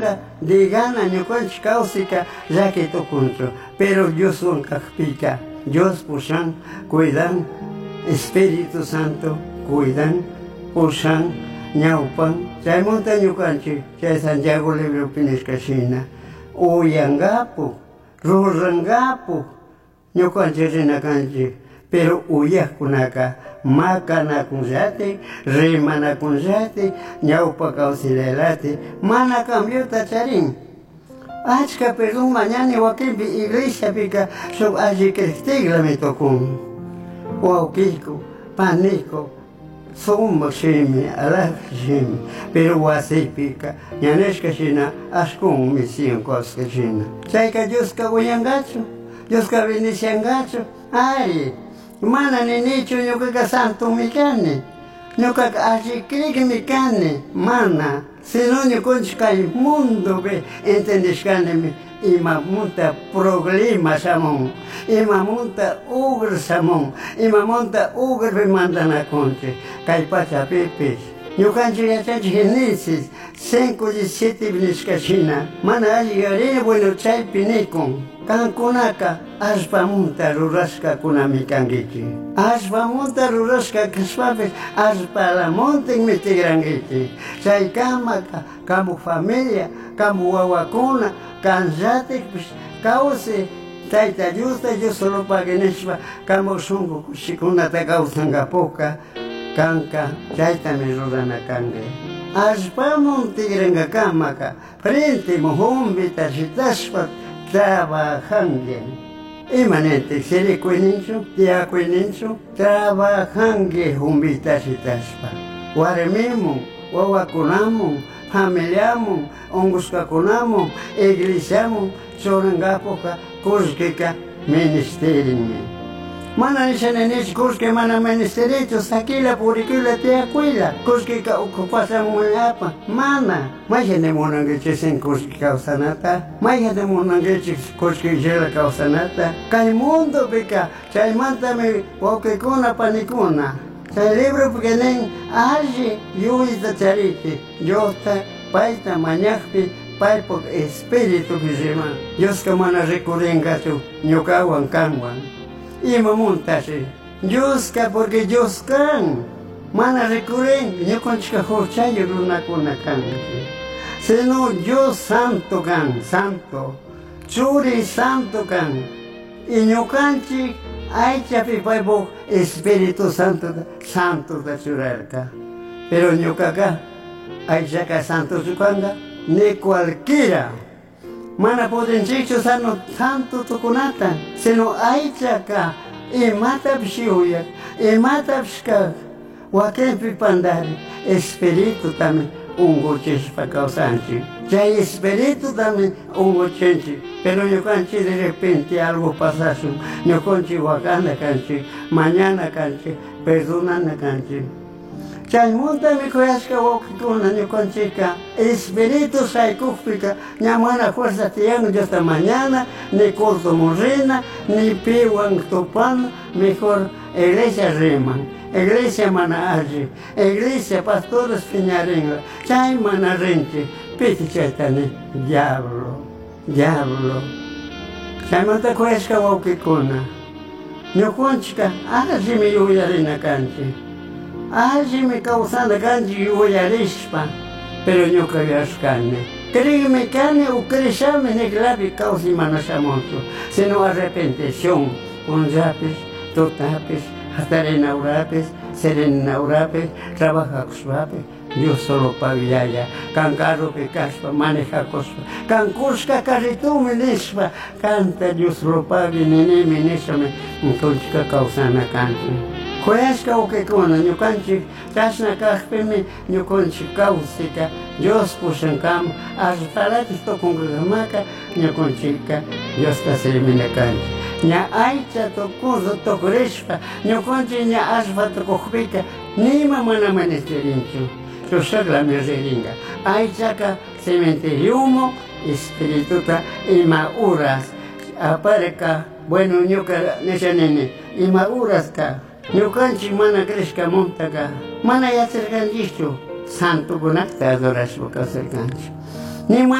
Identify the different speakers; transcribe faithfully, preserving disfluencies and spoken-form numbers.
Speaker 1: ganga de gana ñukanchik kawsayka llakitukunchu, pero Dios wankakpika, Dios pushan, cuidan, Espíritu Santo cuidan, pushan, ñawpan, chaymunta ñukanchik, chay Santiago libropi nishkashina, uyangapu, rurangapu, ñukanchik rinakanchik, pero uyakkunaka makanakunllati, rimanakunllati, ñawpa kawsaylaylati, mana cambiota charin. Achka perdón mañana wakinpi iglesiapika shuk alli kriktiklami tukun. Wawkiyku, paniyku, sumak shimi, alaq shimi, pero wasiypika ñanishka shina ashkun misiyan kawsqa shina. Chayka Dioska uyangachu, Dioska bendiciongachu, ay, mana ninichu ñukaqa santumi kani, ñukaqa alli krikmi kani, mana. Sino ñukanchik kay mundopi entendishkanimi imamunta problema shamun, imamunta ugra shamun, imamunta ugrapi mandanakunchik, kay pachapipis. Ñukanchik yachanchik Génesis cinco diecisiete nishkashina, mana alli yarini bueno chaypi nikun. Kankunaka allpamunta rurashka kunami kankichik. Allpamunta rurashka kashpapis allpalamuntin tigrankichik. Chaykamaka kamu familia, kamu wawakuna, kanllatikpish kawsay Tayta Diosta Dios solo paginishpa kamu shunku kushikunata kawsankapuka kanka chaytami rurana kanki. Allpamun tigrankakamaka frente muhumbi tashitashpa trabajangue. Imanente, sere cuenincho, tia cuenincho, trabajangue humbita sitashpa. Waremimu, wawakunamu, familiamu, onguskakunamu, iglesiamu, sorangapoka, kuskika, ministerimi. Mana nishanenish kuske mana ministerito, sakila purikila tia cuila, kuskika okupasa muyapa, mana. Mayhene monangeches kuski kausanata, mayhene monangeches kuski jela kausanata, kay mundo pika, chay mantami wakekuna panikuna. Chay libro pekenen alli yuita chariti, yota, paita mañakpi, paipok espíritu kishima. Dioska mana recurrengachu, ñukawan kanwan. Ima montashi, Dioska porque Dios kan, mana recurren, ñukanchika horchayo runakuna kanki. Sino Dios santo kan, santo, churi santo kan, y ñukanchik aychapi paypuk Espíritu Santo, santo da churarka. Pero ñukaka aychaka santo chukanga, ni cualquiera. Mana potencicho sano santo tukunata, sino aychaka, y mata pshiuya, y mata pshka, wakenpi pandari, espíritu también ungochespa causanchi. Chay espíritu también ungochenchi, pero ñukanchi de repente algo pasasu, ñukanchi wakanda kanchi, mañana kanchi, perdonanda kanchi. Chay monta mi kuyashka wakikuna ñukanchika, espíritu saykukpika, ñamana fuerza tiyan de hasta mañana, ni corto morrena, ni piwan topan, mejor iglesia riman, iglesia mana alli, iglesia pastores piñarenga, chay mana renche, piti chaytani, diablo, diablo. Chay monta kuyashka wakikuna, ñukanchika, alli mi yuyarina kanchi. Allí me causando ganji uyarishpa, pero ñuka yashkani. Créeme kani u creshame neglabi causi manashamonto, sino arrepentición, unjapis, totapis, hatarenaurapis, serenaurapis, trabajakushpapis, Dios solo pavillaya, kankaro pekashpa, manejakuspa, kankushka karitumi nishpa, canta Dios solo pavi ninimi nishame, unkunchika causana kanti. Kuyashka ukekuna ñukanchik chashna kaqpimi ñukanchik kawsayka Dios pushankama allpalatis tukunkamaka ñukanchikka Diosta sirmina kanchik. Ña aycha tukusa tukurishpa ñukanchik ña allpa tukukpika nima mana manisterinchu. Shushaqlami riringa. Aychaka cementeriumo espirituta ima uras apareka bueno ñuka nishanini ima uraska. Ñukanchik mana krishkamuntaqa, mana yacharkanchikchu, santukunata adorashpa kawsarkanchik.